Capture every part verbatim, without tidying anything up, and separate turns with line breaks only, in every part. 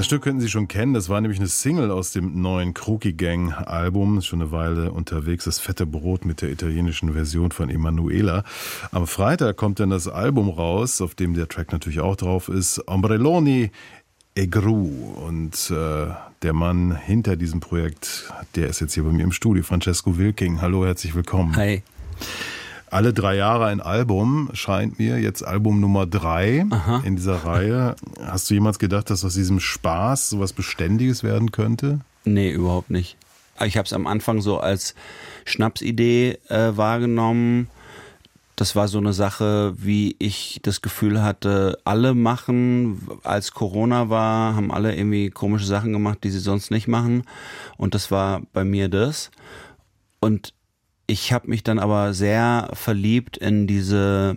Das Stück könnten Sie schon kennen, das war nämlich eine Single aus dem neuen Crookie Gang Album, ist schon eine Weile unterwegs, das fette Brot mit der italienischen Version von Emanuela. Am Freitag kommt dann das Album raus, auf dem der Track natürlich auch drauf ist, Ombrelloni e Gru. Und äh, der Mann hinter diesem Projekt, der ist jetzt hier bei mir im Studio, Francesco Wilking. Hallo, herzlich willkommen.
Hi.
Alle drei Jahre ein Album, scheint mir, jetzt Album Nummer drei Aha. in dieser Reihe. Hast du jemals gedacht, dass aus diesem Spaß sowas Beständiges werden könnte?
Nee, überhaupt nicht. Ich habe es am Anfang so als Schnapsidee äh, wahrgenommen. Das war so eine Sache, wie ich das Gefühl hatte, alle machen, als Corona war, haben alle irgendwie komische Sachen gemacht, die sie sonst nicht machen. Und das war bei mir das. Und ich habe mich dann aber sehr verliebt in diese,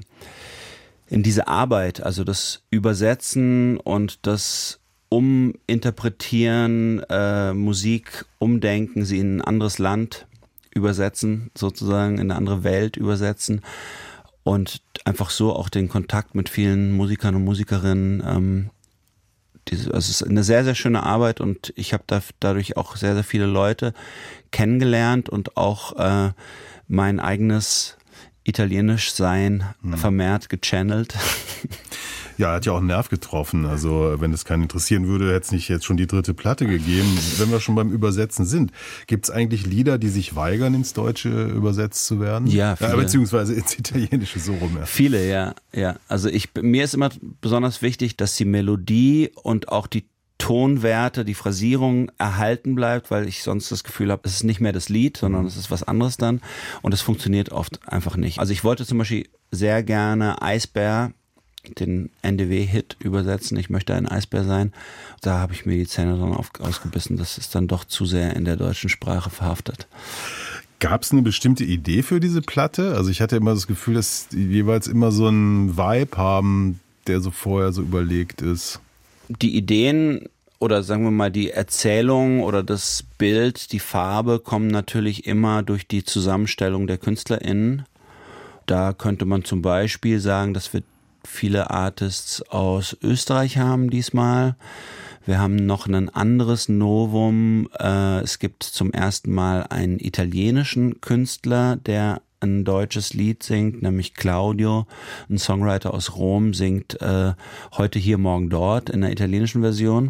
in diese Arbeit, also das Übersetzen und das Uminterpretieren, äh, Musik umdenken, sie in ein anderes Land übersetzen, sozusagen in eine andere Welt übersetzen und einfach so auch den Kontakt mit vielen Musikern und Musikerinnen. Ähm, diese, also es ist eine sehr, sehr schöne Arbeit und ich habe da, dadurch auch sehr, sehr viele Leute kennengelernt und auch äh, mein eigenes Italienisch-Sein hm. vermehrt gechannelt.
Ja, er hat ja auch einen Nerv getroffen. Also wenn es keinen interessieren würde, hätte es nicht jetzt schon die dritte Platte gegeben. Wenn wir schon beim Übersetzen sind, gibt es eigentlich Lieder, die sich weigern, ins Deutsche übersetzt zu werden?
Ja, viele.
Ja, beziehungsweise ins Italienische, so rum. Ja.
Viele, ja. ja. Also ich, mir ist immer besonders wichtig, dass die Melodie und auch die Tonwerte, die Phrasierung erhalten bleibt, weil ich sonst das Gefühl habe, es ist nicht mehr das Lied, sondern es ist was anderes dann und es funktioniert oft einfach nicht. Also ich wollte zum Beispiel sehr gerne Eisbär, den N D W-Hit übersetzen, ich möchte ein Eisbär sein. Da habe ich mir die Zähne dann auf, ausgebissen, das ist dann doch zu sehr in der deutschen Sprache verhaftet.
Gab es eine bestimmte Idee für diese Platte? Also ich hatte immer das Gefühl, dass die jeweils immer so einen Vibe haben, der so vorher so überlegt ist.
Die Ideen oder sagen wir mal die Erzählung oder das Bild, die Farbe kommen natürlich immer durch die Zusammenstellung der KünstlerInnen. Da könnte man zum Beispiel sagen, dass wir viele Artists aus Österreich haben diesmal. Wir haben noch ein anderes Novum. Es gibt zum ersten Mal einen italienischen Künstler, der ein deutsches Lied singt, nämlich Claudio, ein Songwriter aus Rom, singt äh, heute hier, morgen dort in der italienischen Version.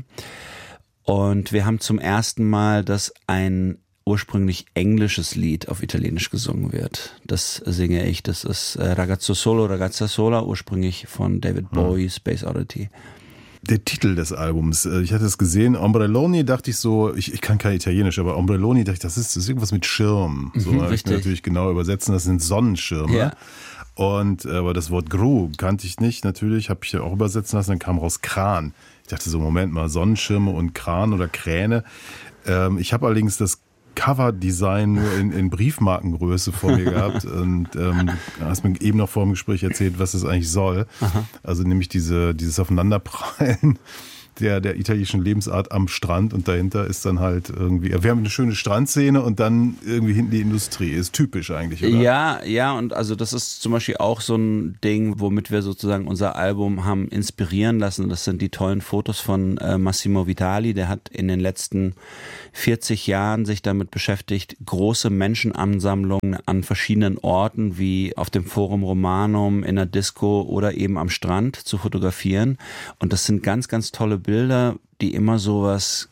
Und wir haben zum ersten Mal, dass ein ursprünglich englisches Lied auf Italienisch gesungen wird. Das singe ich, das ist äh, Ragazzo Solo, Ragazza Sola, ursprünglich von David Bowie, Space Oddity.
Der Titel des Albums, ich hatte es gesehen, Ombrelloni, dachte ich so, ich, ich kann kein Italienisch, aber Ombrelloni, dachte ich, das ist, das ist irgendwas mit Schirm. So
mhm,
habe ich mir natürlich genau übersetzen, das sind Sonnenschirme.
Ja.
Und aber das Wort Gru kannte ich nicht, natürlich, habe ich ja auch übersetzen lassen, dann kam raus Kran. Ich dachte so, Moment mal, Sonnenschirme und Kran oder Kräne. Ähm, ich habe allerdings das Cover-Design nur in, in Briefmarkengröße vor mir gehabt und ähm, hast mir eben noch vor dem Gespräch erzählt, was das eigentlich soll. Aha. Also nämlich diese, dieses Aufeinanderprallen der, der italienischen Lebensart am Strand und dahinter ist dann halt irgendwie, wir haben eine schöne Strandszene und dann irgendwie hinten die Industrie. Ist typisch eigentlich, oder?
Ja, ja, und also das ist zum Beispiel auch so ein Ding, womit wir sozusagen unser Album haben inspirieren lassen. Das sind die tollen Fotos von äh, Massimo Vitali, der hat in den letzten vierzig Jahren sich damit beschäftigt, große Menschenansammlungen an verschiedenen Orten wie auf dem Forum Romanum, in der Disco oder eben am Strand zu fotografieren. Und das sind ganz, ganz tolle Bilder, die immer so was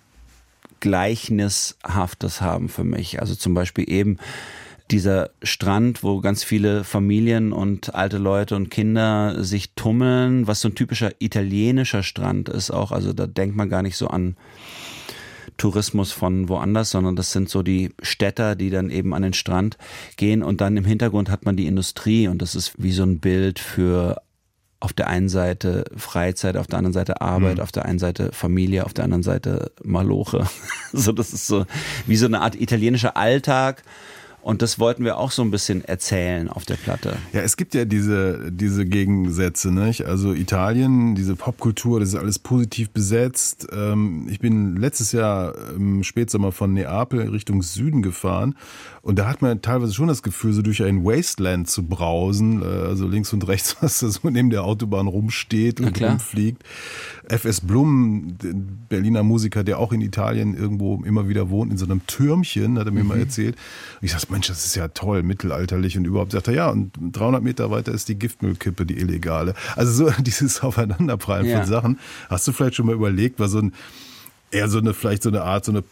Gleichnishaftes haben für mich. Also zum Beispiel eben dieser Strand, wo ganz viele Familien und alte Leute und Kinder sich tummeln, was so ein typischer italienischer Strand ist auch. Also da denkt man gar nicht so an Tourismus von woanders, sondern das sind so die Städter, die dann eben an den Strand gehen und dann im Hintergrund hat man die Industrie und das ist wie so ein Bild für auf der einen Seite Freizeit, auf der anderen Seite Arbeit, mhm. auf der einen Seite Familie, auf der anderen Seite Maloche. So, das ist so wie so eine Art italienischer Alltag Und das wollten wir auch so ein bisschen erzählen auf der Platte.
Ja, es gibt ja diese, diese Gegensätze, nicht? Also Italien, diese Popkultur, das ist alles positiv besetzt. Ich bin letztes Jahr im Spätsommer von Neapel Richtung Süden gefahren und da hat man teilweise schon das Gefühl, so durch ein Wasteland zu brausen, also links und rechts, was da so neben der Autobahn rumsteht und rumfliegt. F S Blum, Berliner Musiker, der auch in Italien irgendwo immer wieder wohnt, in so einem Türmchen, hat er mir mhm. mal erzählt. Und ich dachte, Mensch, das ist ja toll, mittelalterlich und überhaupt. Sagt er, ja, und dreihundert Meter weiter ist die Giftmüllkippe, die illegale. Also so dieses Aufeinanderprallen ja. von Sachen. Hast du vielleicht schon mal überlegt, war so ein, eher so eine, vielleicht so eine Art, so eine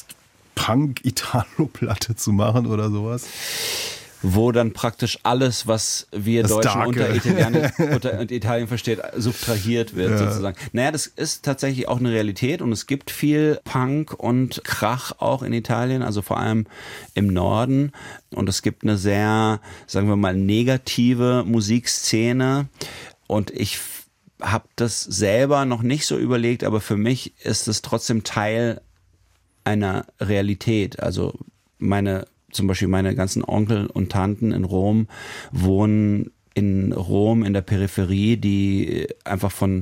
Post-Punk-Italo-Platte zu machen oder sowas?
Wo dann praktisch alles, was wir das Deutschen unter Italien, unter Italien versteht, subtrahiert wird ja. sozusagen. Naja, das ist tatsächlich auch eine Realität und es gibt viel Punk und Krach auch in Italien, also vor allem im Norden. Und es gibt eine sehr, sagen wir mal, negative Musikszene und ich habe das selber noch nicht so überlegt, aber für mich ist es trotzdem Teil einer Realität. Also meine Zum Beispiel meine ganzen Onkel und Tanten in Rom wohnen in Rom in der Peripherie, die einfach von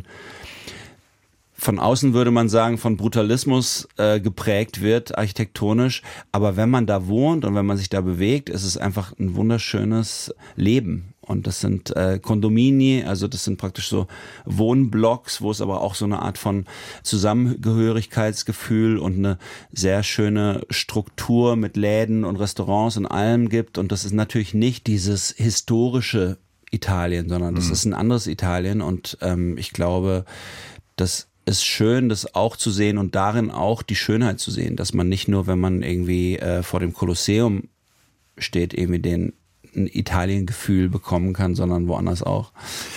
von außen würde man sagen, von Brutalismus äh, geprägt wird, architektonisch. Aber wenn man da wohnt und wenn man sich da bewegt, ist es einfach ein wunderschönes Leben. Und das sind äh, Kondomini, also das sind praktisch so Wohnblocks, wo es aber auch so eine Art von Zusammengehörigkeitsgefühl und eine sehr schöne Struktur mit Läden und Restaurants und allem gibt. Und das ist natürlich nicht dieses historische Italien, sondern das mhm. ist ein anderes Italien. Und ähm, ich glaube, das ist schön, das auch zu sehen und darin auch die Schönheit zu sehen, dass man nicht nur, wenn man irgendwie äh, vor dem Kolosseum steht, irgendwie den ein Italien-Gefühl bekommen kann, sondern woanders auch.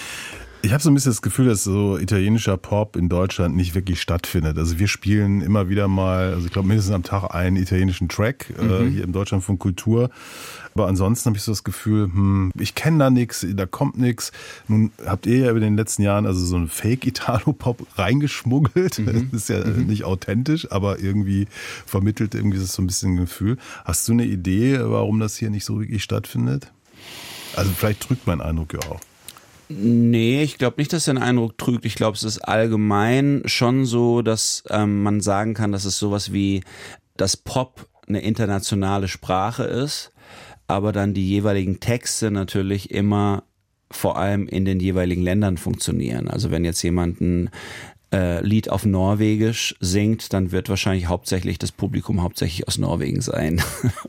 Ich habe so ein bisschen das Gefühl, dass so italienischer Pop in Deutschland nicht wirklich stattfindet. Also wir spielen immer wieder mal, also ich glaube mindestens am Tag einen italienischen Track mhm. äh, hier im Deutschlandfunk Kultur. Aber ansonsten habe ich so das Gefühl, hm, ich kenne da nichts, da kommt nichts. Nun habt ihr ja über den letzten Jahren also so einen Fake-Italo-Pop reingeschmuggelt. Mhm. Das ist ja mhm. nicht authentisch, aber irgendwie vermittelt irgendwie so ein bisschen ein Gefühl. Hast du eine Idee, warum das hier nicht so wirklich stattfindet? Also vielleicht trügt mein Eindruck ja auch.
Nee, ich glaube nicht, dass der Eindruck trügt. Ich glaube, es ist allgemein schon so, dass ähm, man sagen kann, dass es sowas wie, dass Pop eine internationale Sprache ist, aber dann die jeweiligen Texte natürlich immer vor allem in den jeweiligen Ländern funktionieren. Also wenn jetzt jemand ein äh, Lied auf Norwegisch singt, dann wird wahrscheinlich hauptsächlich das Publikum hauptsächlich aus Norwegen sein.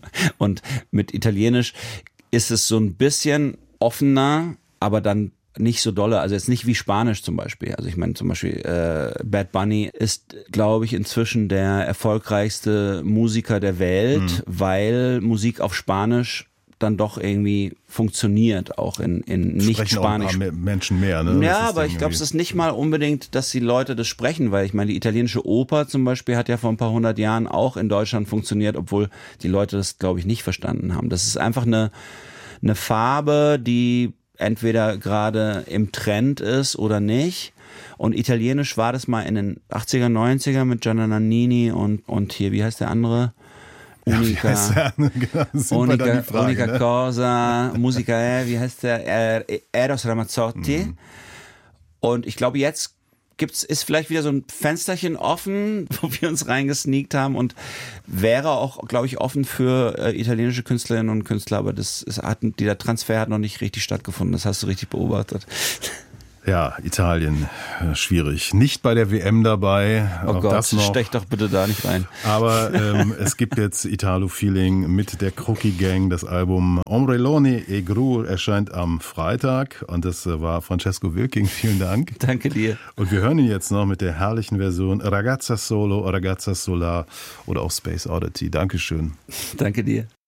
Und mit Italienisch ist es so ein bisschen offener, aber dann nicht so dolle, also jetzt nicht wie Spanisch zum Beispiel. Also ich meine zum Beispiel äh, Bad Bunny ist, glaube ich, inzwischen der erfolgreichste Musiker der Welt, mhm. weil Musik auf Spanisch dann doch irgendwie funktioniert, auch in, in nicht Spanisch.
Auch ein paar Menschen mehr, ne?
Ja, aber ich glaube, es ist nicht mal unbedingt, dass die Leute das sprechen, weil ich meine, die italienische Oper zum Beispiel hat ja vor ein paar hundert Jahren auch in Deutschland funktioniert, obwohl die Leute das, glaube ich, nicht verstanden haben. Das ist einfach eine, eine Farbe, die entweder gerade im Trend ist oder nicht. Und Italienisch war das mal in den achtziger, neunziger mit Gianna Nannini und, und hier, wie heißt der andere? Unica,
ja, genau,
Unica,
Frage,
Unica
ne?
Cosa, Musica, wie heißt der? Eros Ramazzotti. Mhm. Und ich glaube, jetzt gibt's, ist vielleicht wieder so ein Fensterchen offen, wo wir uns reingesneakt haben und wäre auch, glaube ich, offen für äh, italienische Künstlerinnen und Künstler, aber das ist, hat, dieser Transfer hat noch nicht richtig stattgefunden. Das hast du richtig beobachtet.
Ja, Italien, schwierig. Nicht bei der W M dabei.
Oh auch Gott, das noch. Stech doch bitte da nicht rein.
Aber ähm, es gibt jetzt Italo-Feeling mit der Crookie Gang. Das Album Ombrelloni e Gru erscheint am Freitag. Und das war Francesco Wilking. Vielen Dank.
Danke dir.
Und wir hören ihn jetzt noch mit der herrlichen Version Ragazza Solo, Ragazza Sola oder auch Space Oddity. Dankeschön.
Danke dir.